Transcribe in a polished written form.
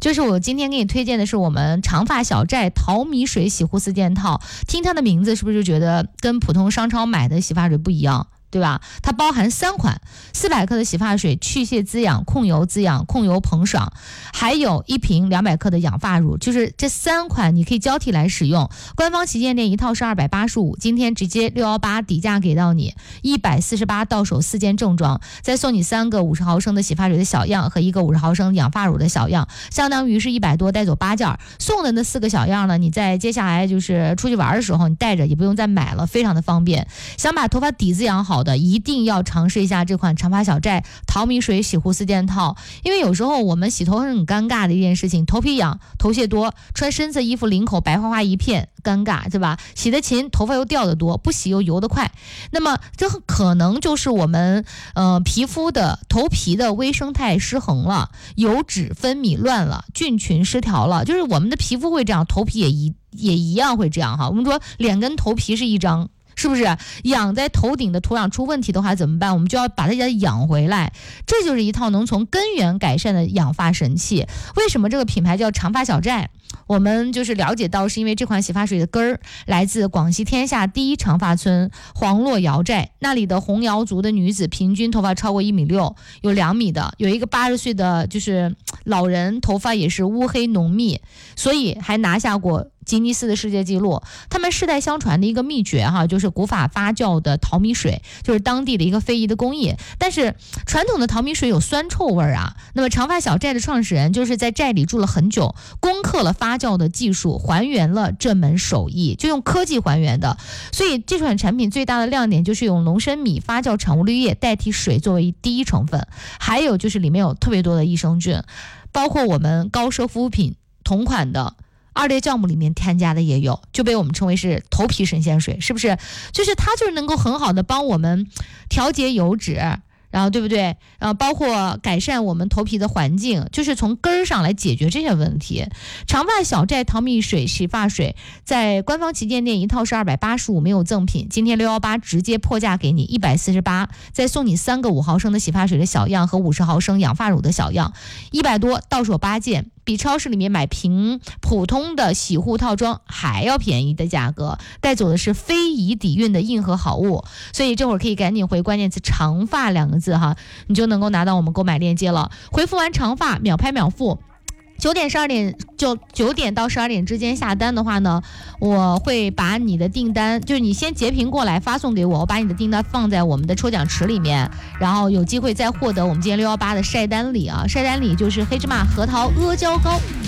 就是我今天给你推荐的是我们长发小寨淘米水洗护4件套，听它的名字是不是就觉得跟普通商超买的洗发水不一样？对吧？它包含3款400克的洗发水，去屑滋养、控油滋养、控油膨爽，还有1瓶200克的养发乳，就是这3款你可以交替来使用。官方旗舰店一套是285，今天直接618底价给到你148，到手4件正装，再送你3个50毫升的洗发水的小样和1个50毫升养发乳的小样，相当于是100多带走8件。送的那4个小样呢，你在接下来就是出去玩的时候，你带着也不用再买了，非常的方便。想把头发底子养好的，一定要尝试一下这款长发小寨淘米水洗护4件套。因为有时候我们洗头是很尴尬的一件事情，头皮痒、头屑多，穿深色衣服领口白花花一片，尴尬，对吧？洗得勤，头发又掉得多，不洗又油得快，那么这可能就是我们皮肤的头皮的微生态失衡了，油脂分泌乱了，菌群失调了，就是我们的皮肤会这样，头皮也一样会这样哈。我们说脸跟头皮是一张，是不是养在头顶的土壤出问题的话怎么办？我们就要把它养回来，这就是一套能从根源改善的养发神器。为什么这个品牌叫长发小寨？我们就是了解到是因为这款洗发水的根儿来自广西天下第一长发村黄洛瑶寨，那里的红瑶族的女子平均头发超过1.6米，有2米的，有一个80岁的就是老人头发也是乌黑浓密，所以还拿下过吉尼斯的世界纪录。他们世代相传的一个秘诀哈，就是古法发酵的淘米水，就是当地的一个非遗的工艺。但是传统的淘米水有酸臭味啊，那么长发小寨的创始人就是在寨里住了很久，攻克了发酵的技术，还原了这门手艺，就用科技还原的。所以这款产品最大的亮点就是用龙参米发酵产物滤液代替水作为第一成分，还有就是里面有特别多的益生菌，包括我们高奢护肤品同款的2列酵母里面添加的也有，就被我们称为是头皮神仙水，是不是？就是它就是能够很好的帮我们调节油脂，然后对不对？包括改善我们头皮的环境，就是从根儿上来解决这些问题。长发小寨淘米水洗发水在官方旗舰店一套是285，没有赠品，今天618直接破价给你148，再送你3个5毫升的洗发水的小样和50毫升养发乳的小样，100多到手8件，比超市里面买瓶普通的洗护套装还要便宜的价格，带走的是非遗底蕴的硬核好物。所以这会儿可以赶紧回关键词长发2个字哈，你就能够拿到我们购买链接了。回复完长发秒拍秒付，9点到12点之间下单的话呢，我会把你的订单，就是你先截屏过来发送给我，我把你的订单放在我们的抽奖池里面，然后有机会再获得我们今天618的晒单礼啊，晒单礼就是黑芝麻、核桃、阿胶糕。